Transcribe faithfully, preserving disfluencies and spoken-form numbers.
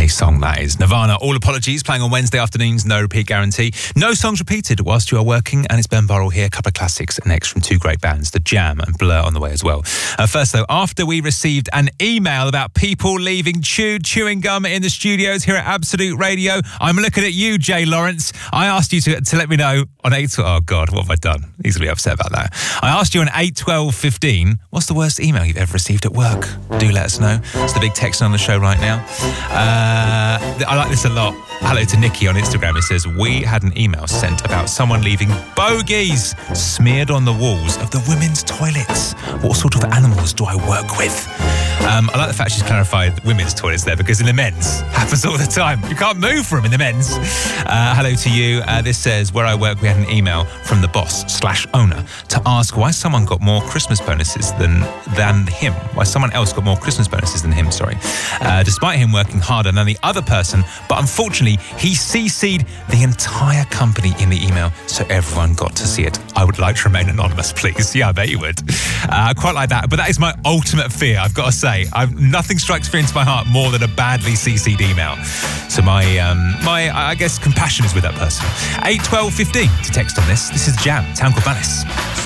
A song, that is. Nirvana, All Apologies, playing on Wednesday afternoons, no repeat guarantee. No songs repeated whilst you are working, and it's Ben Burrell here. A couple of classics next from two great bands, The Jam and Blur, on the way as well. Uh, first, though, after we received an email about people leaving chewed chewing gum in the studios here at Absolute Radio, I'm looking at you, Jay Lawrence. I asked you to, to let me know on eight... Oh, God, what have I done? He's going to be upset about that. I asked you on eight twelve fifteen, what's the worst email you've ever received at work? Do let us know. It's the big text on the show right now. Uh, I like this a lot. Hello to Nikki on Instagram. It says, we had an email sent about someone leaving bogies smeared on the walls of the women's toilets. What sort of animals do I work with? Um, I like the fact she's clarified women's toilets there, because in the men's, happens all the time. You can't move from in the men's. Uh, hello to you. Uh, this says, where I work, we had an email from the boss slash owner to ask why someone got more Christmas bonuses than than him. Why someone else got more Christmas bonuses than him, sorry. Uh, despite him working harder than the other person, but unfortunately, he C C'd the entire company in the email, so everyone got to see it. I would like to remain anonymous, please. Yeah, I bet you would. Uh, quite like that, but that is my ultimate fear, I've got to say. I've, nothing strikes fear into my heart more than a badly C C'd email. So my, um, my, I guess, compassion is with that person. eight twelve fifteen to text on this. This is Jam, Town Called Malice.